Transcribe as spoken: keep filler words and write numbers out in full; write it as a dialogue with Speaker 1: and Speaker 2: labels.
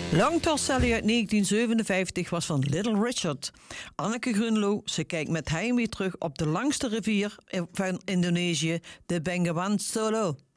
Speaker 1: Long Tall Sally uit negentien zevenenvijftig was van Little Richard. Anneke Grunlo, ze kijkt met heimwee terug op de langste rivier van Indonesië, de Bengawan Solo.